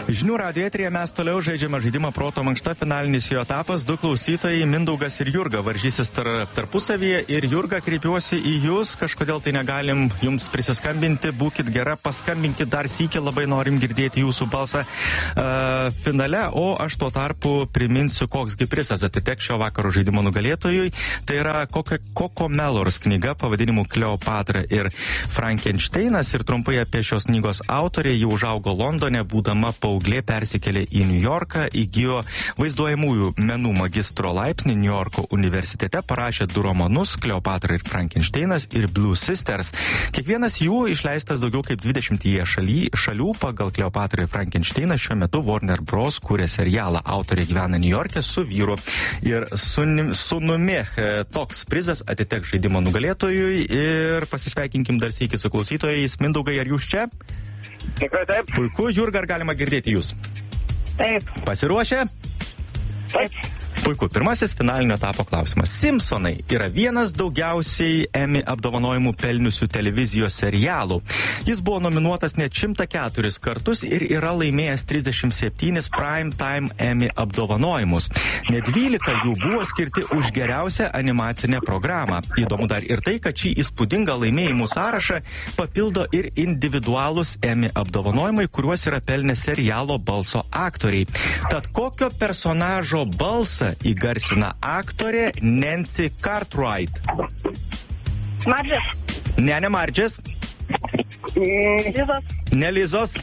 Žinių radijo eteryje mes toliau žaidžiame žaidimą Proto mankšta, finalinis jo etapas. Du klausytojai, Mindaugas ir Jurga, varžysis tarpusavyje. Ir Jurga, kreipiuosi į jūs, kažkodėl tai negalim jums prisiskambinti. Būkit gera, paskambinkit dar sykį, labai norim girdėti jūsų balsą finale. O aš tuo tarpu priminsiu, koksgi prizas atiteks šio vakaro žaidimo nugalėtojui. Tai yra Koko Mellors knyga pavadinimu Kleopatra ir Frankensteinas. Ir trumpai apie šios knygos autorė. Ji užaugo Londone, būdama paauglė, persikėlė į New Yorką, įgijo vaizduojamųjų menų magistro laipsnį New Yorko universitete, parašė 2 romanus Kleopatra ir Frankensteinas ir Blue Sisters. Kiekvienas jų išleistas daugiau kaip 20 šalių. Pagal Kleopatra ir Frankensteiną šiuo metu Warner Bros. Kūrė serialą. Autorė gyvena New York'e su vyru ir sūnumi. Toks prizas atiteks žaidimo nugalėtojui ir pasisveikinkim dar sykį su klausytojais. Mindaugai, ar jūs čia? Tikrai taip. Puiku, Jurga, ar galima girdėti jūs? Taip. Pasiruošę? Taip. Puiku, pirmasis finalinio etapo klausimas. Simpsonai yra vienas daugiausiai Emmy apdovanojimų pelniusių televizijos serialų. Jis buvo nominuotas net 104 kartus ir yra laimėjęs 37 Primetime Emmy apdovanojimus. Net 12 jų buvo skirti už geriausią animacinę programą. Įdomu dar ir tai, kad šį įspūdingą laimėjimų sąrašą papildo ir individualūs Emmy apdovanojimai, kuriuos yra pelnę serialo balso aktoriai. Tad kokio personažo balsą įgarsina aktorė Nancy Cartwright? Marges. Ne Marges. Lizos. Ne Lizos.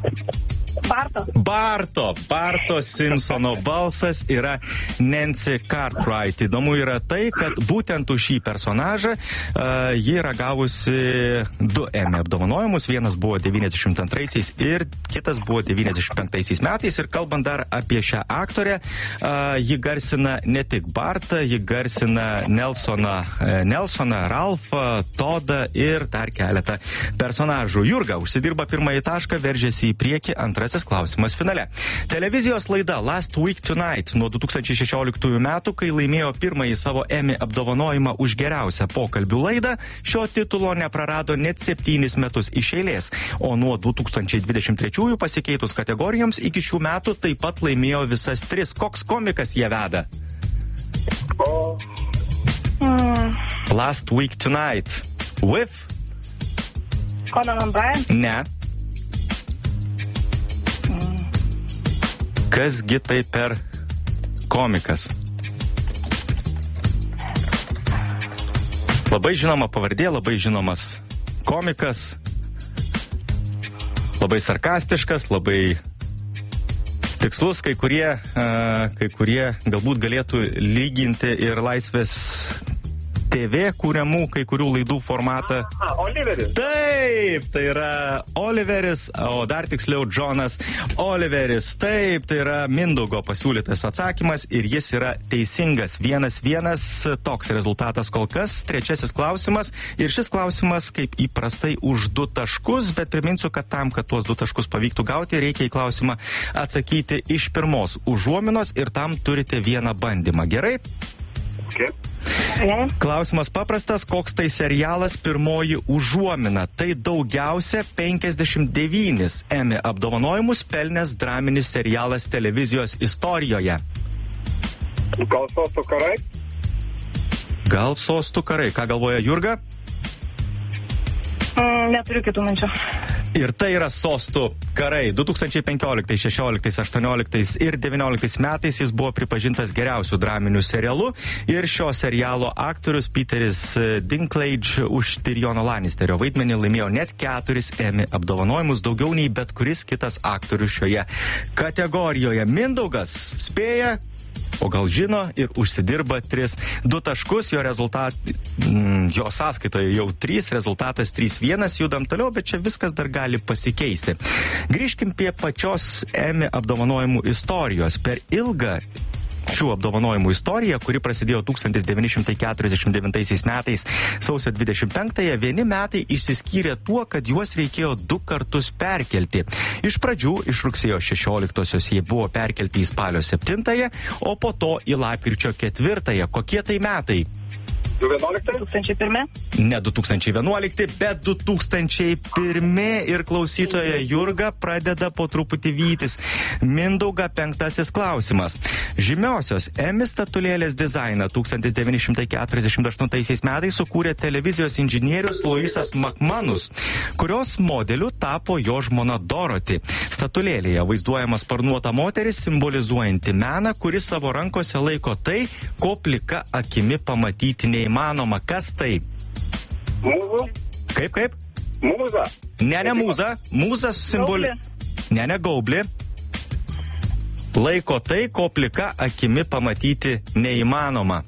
Barto Simpsono balsas yra Nancy Cartwright. Įdomu yra tai, kad būtent už šį personažą ji yra gavusi 2 Emmy apdovanojimus. Vienas buvo 92 ir kitas buvo 95 metais. Ir kalbant dar apie šią aktorę, ji garsina ne tik Bartą, ji garsina Nelsoną, Ralfą, Todą ir dar keletą personažų. Jurga užsidirba pirmąjį tašką, veržiasi į priekį, antrasis klausimas finale. Televizijos laida Last Week Tonight nuo 2016 metų, kai laimėjo pirmąjį savo Emmy apdovanojimą už geriausią pokalbių laidą, šio titulo neprarado net 7 metus iš eilės, o nuo 2023 pasikeitus kategorijoms iki šių metų taip pat laimėjo visas 3. Koks komikas jie veda? Last Week Tonight with Conan O'Brien. Ne. Kasgi tai per komikas? Labai žinoma pavardė, labai žinomas komikas, labai sarkastiškas, labai tikslus, kai kurie galbūt galėtų lyginti ir Laisvės TV kūriamų kai kurių laidų formatą. Oliveris. Taip, tai yra Oliveris, o dar tiksliau Jonas Oliveris. Taip, tai yra Mindaugo pasiūlytas atsakymas ir jis yra teisingas. 1-1, toks rezultatas kol kas. Trečiasis klausimas ir šis klausimas kaip įprastai už 2 taškus, bet priminsiu, kad tam, kad tuos 2 taškus pavyktų gauti, reikia į klausimą atsakyti iš pirmos užuominos ir tam turite 1 bandymą. Gerai? Okay. Klausimas paprastas, koks tai serialas pirmoji užuomina. Tai daugiausia 59 Emmy apdovanojimus pelnęs draminis serialas televizijos istorijoje. Gal Sostų karai? Gal Sostų karai. Ką galvoja Jurga? Neturiu kitų minčių. Ir tai yra Sostų karai. 2015, 16, 18 ir 19 metais jis buvo pripažintas geriausių draminių serialų ir šio serialo aktorius Peteris Dinklage už Tyriono Lannisterio vaidmenį laimėjo net 4 Emmy apdovanojimus, daugiau nei bet kuris kitas aktorius šioje kategorijoje. Mindaugas spėja, o gal žino ir užsidirba 2 taškus, jo sąskaitoje jau 3, rezultatas 3-1, judam toliau, bet čia viskas dar gali pasikeisti. Grįžkim prie pačios Emmy apdovanojimų istorijos. Per ilgą šių apdovanojimų istoriją, kuri prasidėjo 1949 metais sausio 25-ąją, vieni metai išsiskyrė tuo, kad juos reikėjo 2 kartus perkelti. Iš pradžių, iš rugsėjo 16-osios jie buvo perkelti į spalio 7-ąją, o po to į lapkričio 4-ąją. Kokie tai metai? 2001? Ne 2011, bet 2001 ir klausytoja Jurga pradeda po truputį vytis. Mindauga 5 klausimas. Žymiosios Emmy statulėlės dizainą 1948 metais sukūrė televizijos inžinierius Louisas McManus, kurios modeliu tapo jo žmona Dorothy. Statulėlėje vaizduojama sparnuota moteris, simbolizuojanti meną, kuris savo rankose laiko tai, ko plika akimi pamatyti neįmanoma. Kas tai? Mūza? Kaip? Mūza. Ne mūza. Mūza simboli... Ne gaublė. Laiko tai, ko plika akimi pamatyti neįmanoma.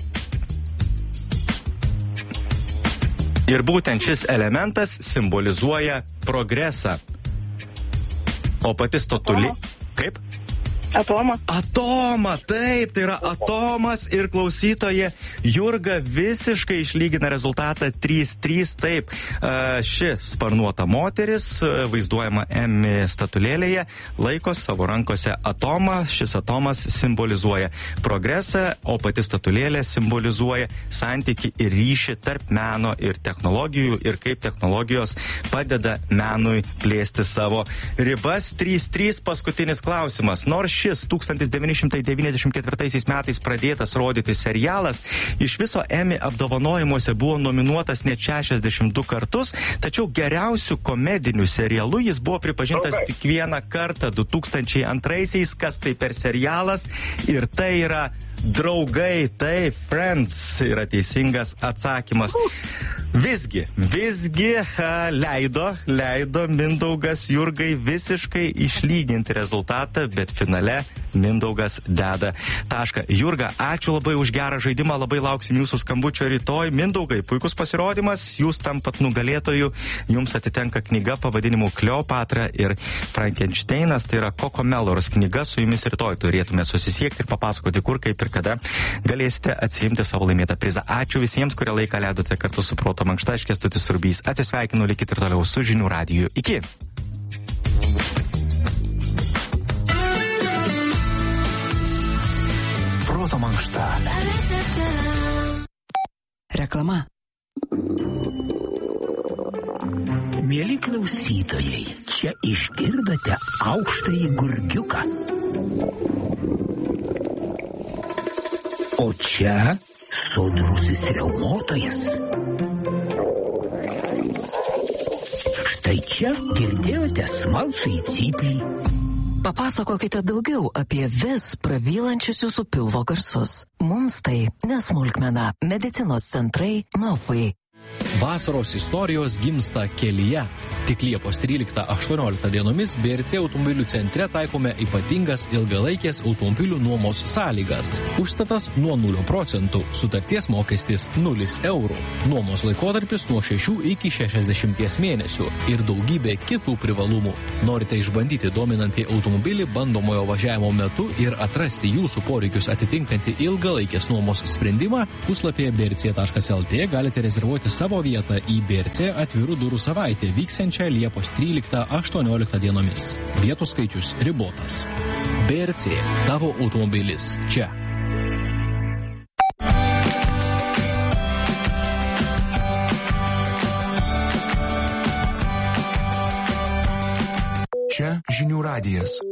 Ir būtent šis elementas simbolizuoja progresą. O pati statulė... Kaip? Atomą. Atomą, taip, tai yra atomas ir klausytoja Jurga visiškai išlygina rezultatą 3-3, taip. Ši sparnuota moteris, vaizduojama Emmy statulėlėje, laiko savo rankose atomą, šis atomas simbolizuoja progresą, o pati statulėlė simbolizuoja santyki ir ryšį tarp meno ir technologijų ir kaip technologijos padeda menui plėsti savo ribas. 3-3, paskutinis klausimas. Nors šis 1994 metais pradėtas rodyti serialas iš viso Emmy apdovanojimuose buvo nominuotas net 62 kartus, tačiau geriausiu komediniu serialu jis buvo pripažintas tik vieną kartą 2002-aisiais, kas tai per serialas, ir tai yra Draugai, tai Friends yra teisingas atsakymas. Visgi leido Mindaugas Jurgai visiškai išlyginti rezultatą, bet finale Mindaugas deda tašką. Jurga, ačiū labai už gerą žaidimą, labai lauksim jūsų skambučio rytoj. Mindaugai, puikus pasirodymas, jūs tampat nugalėtoju, jums atitenka knyga pavadinimu Kleopatra ir Frankensteinas, tai yra Koko Melors knyga, su jumis rytoj turėtume susisiekti ir papasakoti, kur, kaip ir kada galėsite atsiimti savo laimėtą prizą. Ačiū visiems, kurie laiką leidote kartu su Proto Mankšta, aš Kęstutis Urbys. Atsisveikinu, likit ir toliau su Žinių radiju. Iki. Proto Mankšta. Reklama. Mieli klausytojai, čia išgirdote aukštąjį gurgiuką. O čia sodrusis riaumotojas. Štai čia girdėjote smalsųjį cyplį. Papasakokite daugiau apie vis pravylančius jūsų pilvo garsus. Mums tai nesmulkmena. Medicinos centrai Novai. Vasaros istorijos gimsta kelyje. Tik Liepos 13-18 dienomis BRC automobilių centre taikome ypatingas ilgalaikės automobilių nuomos sąlygas. Užstatas nuo 0%, sutarties mokestis 0 eurų. Nuomos laikotarpis nuo 6 iki 60 mėnesių ir daugybė kitų privalumų. Norite išbandyti dominantį automobilį bandomojo važiavimo metu ir atrasti jūsų poreikius atitinkantį ilgalaikės nuomos sprendimą? Puslapyje brc.lt galite rezervuoti savo vietą į BRC atvirų durų savaitę vyksiančią Liepos 13-18 dienomis. Vietų skaičius ribotas. BRC, tavo automobilis čia. Čia Žinių radijas.